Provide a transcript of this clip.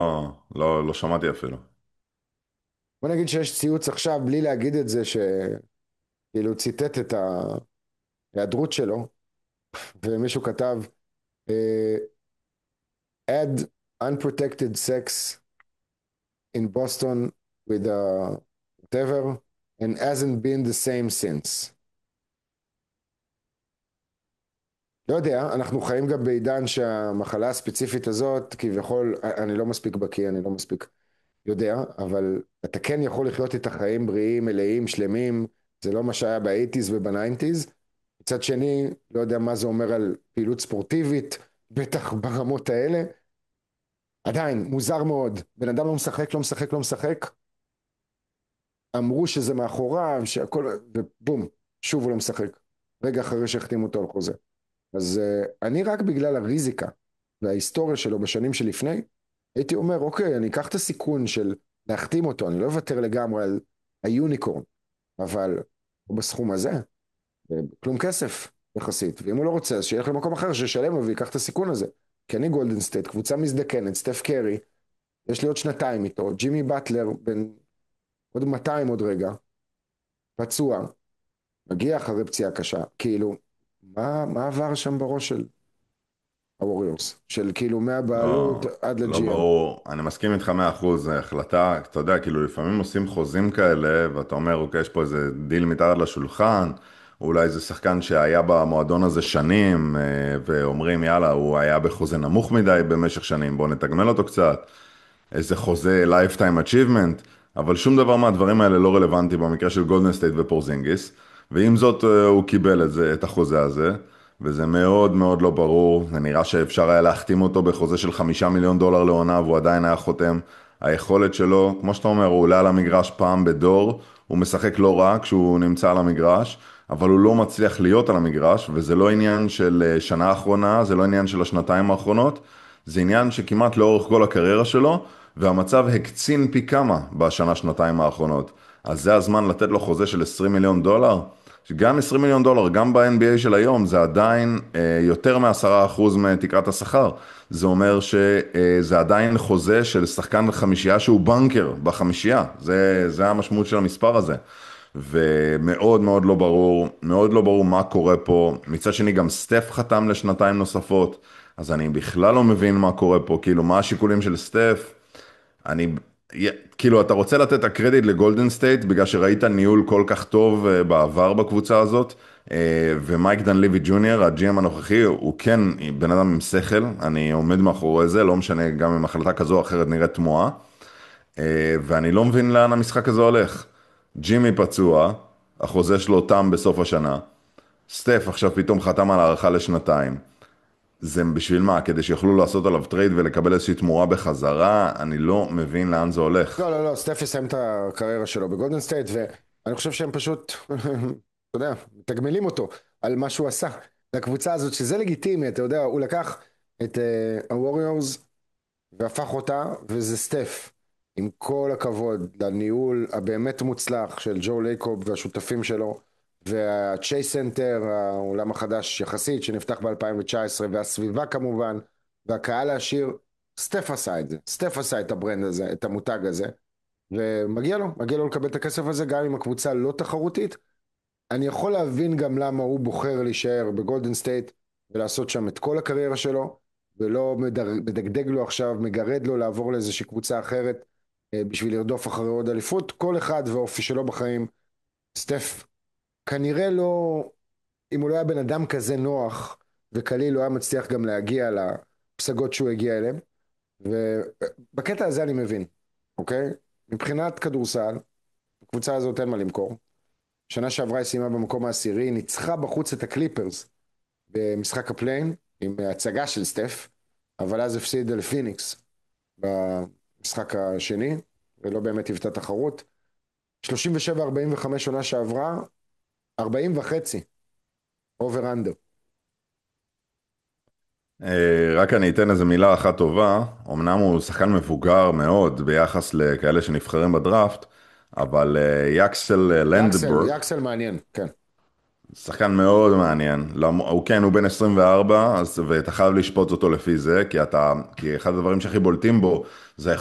לא, לא שמעתי אפילו. בוא נגיד שיש ציוץ עכשיו, בלי להגיד את זה, שכאילו ציטט את ההיעדרות שלו, ומישהו כתב, אה, add unprotected sex in Boston with whatever, and hasn't been the same since. לא יודע, אנחנו חיים גם בעידן שהמחלה הספציפית הזאת, כביכול, אני לא מספיק בקיא, אני לא מספיק יודע, אבל אתה כן יכול לחיות את החיים בריאים, מלאים, שלמים, זה לא מה שהיה באייטיז ובניינטיז. מצד שני, לא יודע מה זה אומר על פעילות ספורטיבית, בטח ברמות האלה. עדיין, מוזר מאוד, בן אדם לא משחק, לא משחק, לא משחק, אמרו שזה מאחוריו, שהכל, ובום, שוב הוא לא משחק. רגע אחרי שהחתימו אותו על חוזה. אז אני רק בגלל הריזיקה וההיסטוריה שלו בשנים שלפני, הייתי אומר, אוקיי, אני אקח את הסיכון של להחתים אותו, אני לא אוותר לגמרי על היוניקורן, אבל הוא בסכום הזה, כלום כסף יחסית, ואם הוא לא רוצה, אז שילך למקום אחר שישלם לו ויקח את הסיכון הזה. כי אני גולדן סטייט, קבוצה מזדקנת, סטף קרי, יש לי עוד שנתיים איתו, ג'ימי באטלר, בין עוד 200 עוד רגע, פצוע, מגיע אחרי פציעה קשה, כאילו, מה עבר שם בראש של הווריורס, של כאילו מהבעלות לא, עד לא לג'י.אם. ברור. אני מסכים איתך 100%. זו החלטה, אתה יודע, כאילו לפעמים עושים חוזים כאלה, ואתה אומר, אוקיי, יש פה איזה דיל מתחת לשולחן, אולי זה שחקן שהיה במועדון הזה שנים, ואומרים, יאללה, הוא היה בחוזה נמוך מדי במשך שנים, בואו נתגמל אותו קצת. איזה חוזה lifetime achievement, אבל שום דבר מהדברים האלה לא רלוונטי במקרה של גולדן סטייט ופורזינגיס, ועם זאת הוא קיבל את זה, את החוזה הזה, וזה מאוד מאוד לא ברור. זה נראה שאפשר היה להחתים אותו בחוזה של 5 מיליון דולר לעונה והוא עדיין היה חותם. היכולת שלו, כמו שאתה אומר, הוא עולה על המגרש פעם בדור, הוא משחק לא רע כשהוא נמצא על המגרש, אבל הוא לא מצליח להיות על המגרש, וזה לא עניין של שנה האחרונה, זה לא עניין של השנתיים האחרונות, זה עניין שכמעט לאורך כל הקריירה שלו, והמצב הקצין פי כמה בשנה, שנתיים האחרונות. אז זה הזמן לתת לו חוזה של 20 מיליון דולר. גם 20 מיליון דולר, גם ב-NBA של היום, זה עדיין יותר מ10% מתקרת השכר. זה אומר שזה עדיין חוזה של שחקן חמישייה שהוא בנקר בחמישייה. זה המשמעות של המספר הזה. ומאוד מאוד לא ברור, מאוד לא ברור מה קורה פה. מצד שני, גם סטף חתם לשנתיים נוספות, אז אני בכלל לא מבין מה קורה פה. כאילו, מה השיקולים של סטף? אני, כאילו, אתה רוצה לתת את הקרדיט לגולדן סטייט בגלל שראית ניהול כל כך טוב בעבר בקבוצה הזאת, ומייק דן ליבי ג'וניור, הג'י.אם הנוכחי, הוא כן בן אדם עם שכל, אני עומד מאחורי זה, לא משנה גם אם החלטה כזו או אחרת נראית תמוהה, ואני לא מבין לאן המשחק הזה הולך. ג'ימי פצוע, החוזה שלו תם בסוף השנה, סטף עכשיו פתאום חתם על הארכה לשנתיים. זה בשביל מה? כדי שיוכלו לעשות עליו טרייד ולקבל איזושהי תמורה בחזרה? אני לא מבין לאן זה הולך. לא, לא, לא, סטף יסיים את הקריירה שלו בגולדן סטייט, ואני חושב שהם פשוט, אתה יודע, מתגמלים אותו על מה שהוא עשה לקבוצה הזאת, שזה לגיטימי, אתה יודע, הוא לקח את הווריורס והפך אותה, וזה סטף. עם כל הכבוד לניהול הבאמת מוצלח של ג'ו לייקוב והשותפים שלו, והצ'ייס סנטר, העולם החדש יחסית, שנפתח ב-2019, והסביבה כמובן, והקהל העשיר, סטף עשה את זה. סטף עשה את הברנד הזה, את המותג הזה, ומגיע לו, מגיע לו לקבל את הכסף הזה, גם אם הקבוצה לא תחרותית. אני יכול להבין גם למה הוא בוחר להישאר בגולדן סטייט, ולעשות שם את כל הקריירה שלו, ולא מדגדג לו עכשיו, מגרד לו לעבור לאיזושהי קבוצה אחרת, בשביל לרדוף אחרי עוד אליפות. כל אחד ואופי שלו בחיים. סטף כנראה לא, אם הוא לא היה בן אדם כזה נוח וקליל, הוא היה מצליח גם להגיע לפסגות שהוא הגיע אליהם. ובקטע הזה אני מבין, אוקיי? מבחינת כדורסל, הקבוצה הזאת אין מה למכור. שנה שעברה היא סיימה במקום העשירי, ניצחה בחוץ את הקליפרס במשחק הפליין, עם הצגה של סטף, אבל אז הפסיד לפיניקס במשחק השני, ולא באמת היוותה תחרות. 37-45 שנה שעברה, 40 וחצי, אובר אנדר. רק אני אתן איזה מילה אחת טובה. אמנם הוא שחקן מבוגר מאוד ביחס לכאלה שנבחרים בדראפט, אבל יקסל לנדבורג, יאקסל מעניין, כן. שחקן מאוד מעניין. הוא כן, הוא בן 24, ואתה חייב לשפוט אותו לפי זה, כי אחד הדברים שהכי בולטים בו זה